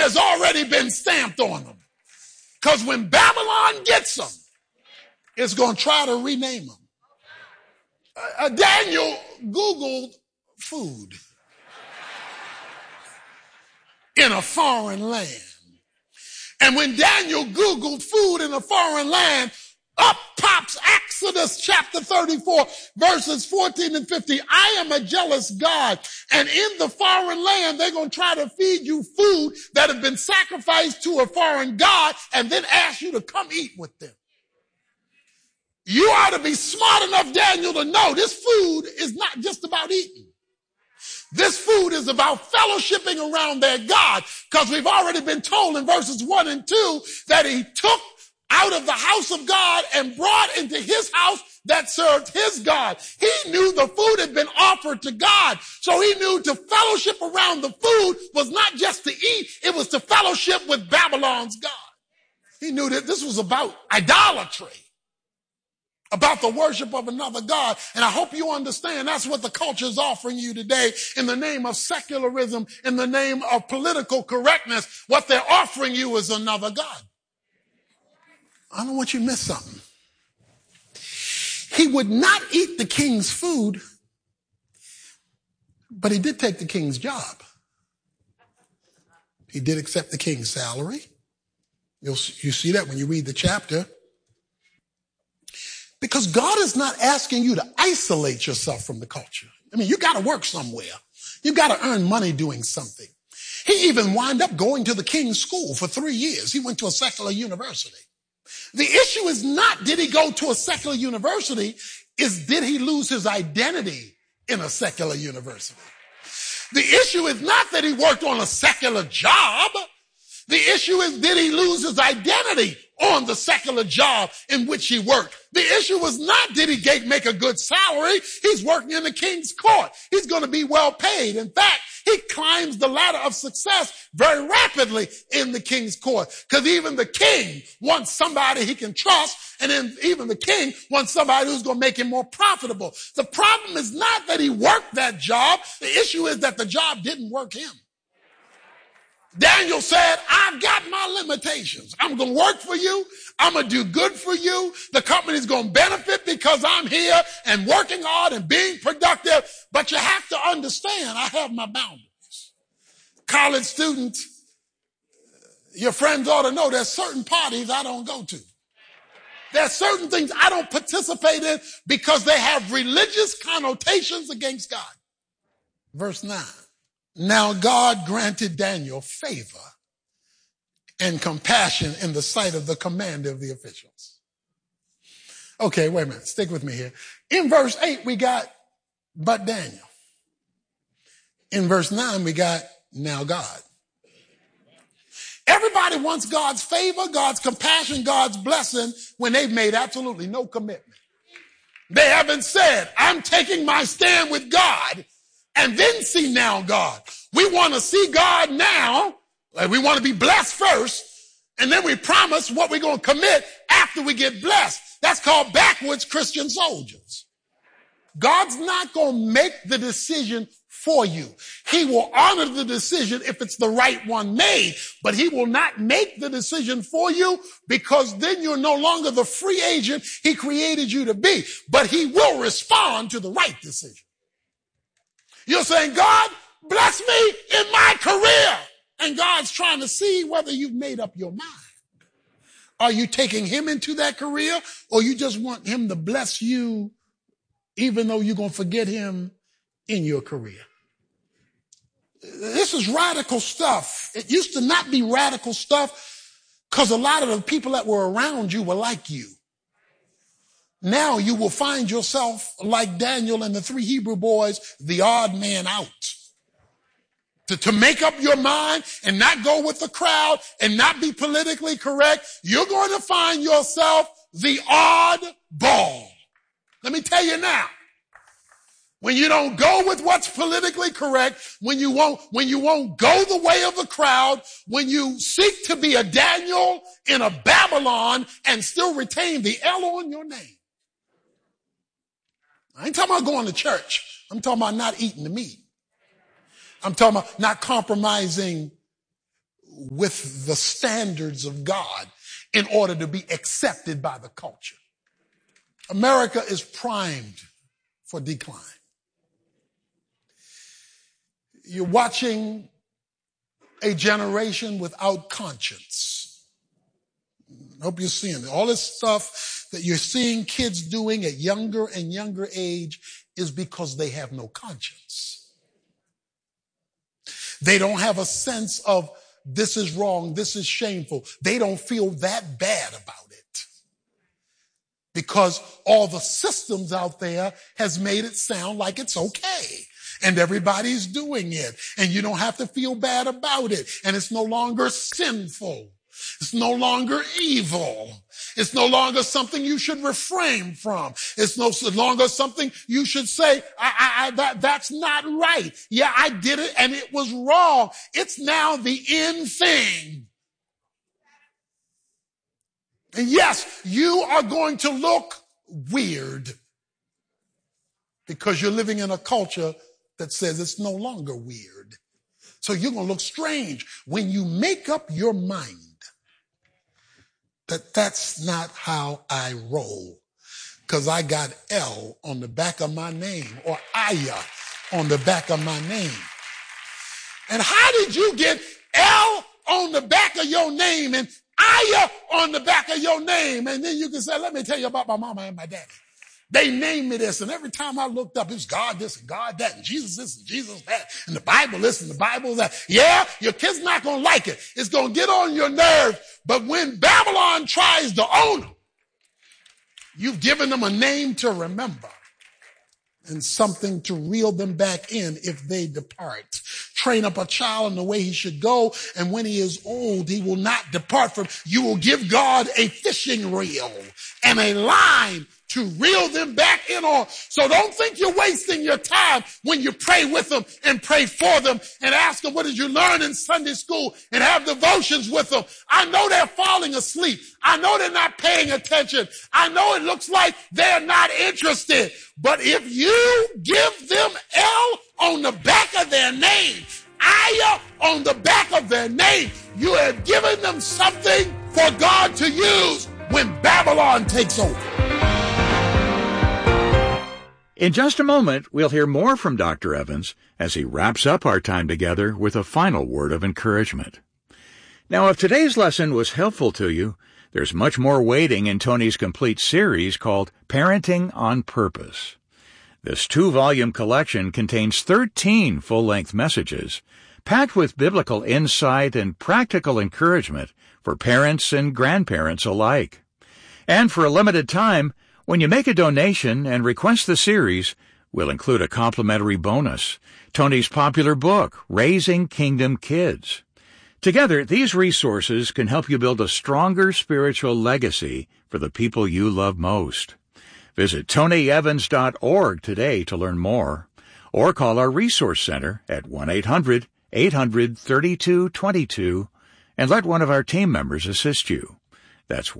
has already been stamped on them. Because when Babylon gets them, it's going to try to rename them. Daniel Googled food in a foreign land. And when Daniel Googled food in a foreign land, up pops Exodus chapter 34, verses 14 and 50. I am a jealous God, and in the foreign land, they're going to try to feed you food that have been sacrificed to a foreign God and then ask you to come eat with them. You ought to be smart enough, Daniel, to know this food is not just about eating. This food is about fellowshipping around their God, because we've already been told in verses 1 and 2 that he took out of the house of God and brought into his house that served his God. He knew the food had been offered to God. So he knew to fellowship around the food was not just to eat, it was to fellowship with Babylon's God. He knew that this was about idolatry, about the worship of another God. And I hope you understand that's what the culture is offering you today in the name of secularism, in the name of political correctness. What they're offering you is another God. I don't want you to miss something. He would not eat the king's food, but he did take the king's job. He did accept the king's salary. You see that when you read the chapter. Because God is not asking you to isolate yourself from the culture. I mean, you got to work somewhere. You got to earn money doing something. He even wound up going to the king's school for 3 years. He went to a secular university. The issue is not did he go to a secular university, is did he lose his identity in a secular university? The issue is not that he worked on a secular job. The issue is did he lose his identity on the secular job in which he worked? The issue was not did he make a good salary. He's working in the king's court. He's going to be well paid. In fact, he climbs the ladder of success very rapidly in the king's court, because even the king wants somebody he can trust, and then even the king wants somebody who's going to make him more profitable. The problem is not that he worked that job. The issue is that the job didn't work him. Daniel said, I've got my limitations. I'm going to work for you. I'm going to do good for you. The company's going to benefit because I'm here and working hard and being productive. But you have to understand, I have my boundaries. College students, your friends ought to know there's certain parties I don't go to. There's certain things I don't participate in because they have religious connotations against God. Verse 9. Now God granted Daniel favor and compassion in the sight of the commander of the officials. Okay, wait a minute. Stick with me here. In verse 8, we got, but Daniel. In verse 9, we got, now God. Everybody wants God's favor, God's compassion, God's blessing when they've made absolutely no commitment. They haven't said, I'm taking my stand with God and then see now God. We want to see God now. We want to be blessed first, and then we promise what we're going to commit after we get blessed. That's called backwards Christian soldiers. God's not going to make the decision for you. He will honor the decision if it's the right one made, but he will not make the decision for you, because then you're no longer the free agent he created you to be. But he will respond to the right decision. You're saying, God, bless me in my career. And God's trying to see whether you've made up your mind. Are you taking him into that career, or you just want him to bless you even though you're going to forget him in your career? This is radical stuff. It used to not be radical stuff because a lot of the people that were around you were like you. Now you will find yourself like Daniel and the 3 Hebrew boys, the odd man out. To make up your mind and not go with the crowd and not be politically correct, you're going to find yourself the odd ball. Let me tell you now, when you don't go with what's politically correct, when you won't go the way of the crowd, when you seek to be a Daniel in a Babylon and still retain the L on your name. I ain't talking about going to church. I'm talking about not eating the meat. I'm talking about not compromising with the standards of God in order to be accepted by the culture. America is primed for decline. You're watching a generation without conscience. I hope you're seeing it. All this stuff that you're seeing kids doing at younger and younger age is because they have no conscience. They don't have a sense of this is wrong, this is shameful. They don't feel that bad about it. Because all the systems out there has made it sound like it's okay. And everybody's doing it. And you don't have to feel bad about it. And it's no longer sinful. It's no longer evil. It's no longer something you should refrain from. It's no longer something you should say, that's not right. Yeah, I did it and it was wrong. It's now the in thing. And yes, you are going to look weird because you're living in a culture that says it's no longer weird. So you're going to look strange when you make up your mind that that's not how I roll, because I got L on the back of my name or Aya on the back of my name. And how did you get L on the back of your name and Aya on the back of your name? And then you can say, let me tell you about my mama and my daddy. They named me this, and every time I looked up, it's God this and God that, and Jesus this and Jesus that, and the Bible this and the Bible that. Yeah, your kid's not going to like it. It's going to get on your nerves. But when Babylon tries to own them, you've given them a name to remember and something to reel them back in if they depart. Train up a child in the way he should go, and when he is old, he will not depart from. You will give God a fishing reel and a line to reel them back in on. So don't think you're wasting your time when you pray with them and pray for them and ask them, what did you learn in Sunday school, and have devotions with them. I know they're falling asleep. I know they're not paying attention. I know it looks like they're not interested. But if you give them L on the back of their name, Aya on the back of their name, you have given them something for God to use when Babylon takes over. In just a moment, we'll hear more from Dr. Evans as he wraps up our time together with a final word of encouragement. Now, if today's lesson was helpful to you, there's much more waiting in Tony's complete series called Parenting on Purpose. This 2-volume collection contains 13 full-length messages, packed with biblical insight and practical encouragement for parents and grandparents alike. And for a limited time, when you make a donation and request the series, we'll include a complimentary bonus, Tony's popular book, Raising Kingdom Kids. Together, these resources can help you build a stronger spiritual legacy for the people you love most. Visit TonyEvans.org today to learn more, or call our Resource Center at 1-800-800-3222 and let one of our team members assist you. That's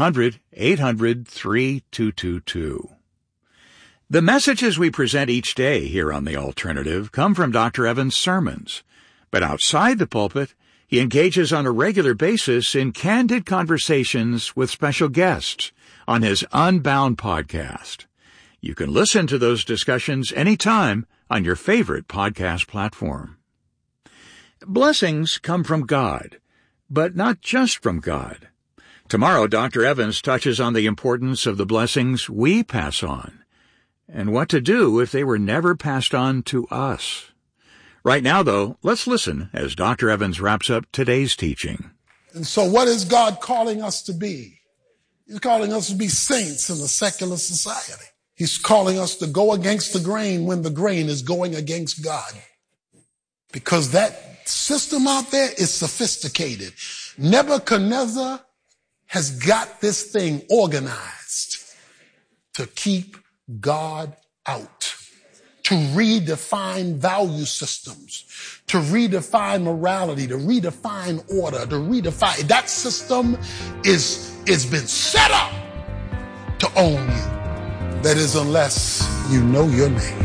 1-800-800-3222. The messages we present each day here on The Alternative come from Dr. Evans' sermons. But outside the pulpit, he engages on a regular basis in candid conversations with special guests on his Unbound podcast. You can listen to those discussions anytime on your favorite podcast platform. Blessings come from God, but not just from God. Tomorrow, Dr. Evans touches on the importance of the blessings we pass on and what to do if they were never passed on to us. Right now, though, let's listen as Dr. Evans wraps up today's teaching. And so what is God calling us to be? He's calling us to be saints in a secular society. He's calling us to go against the grain when the grain is going against God. Because that system out there is sophisticated. Nebuchadnezzar has got this thing organized to keep God out, to redefine value systems, to redefine morality, to redefine order, to redefine. That system is been set up to own you. That is, unless you know your name.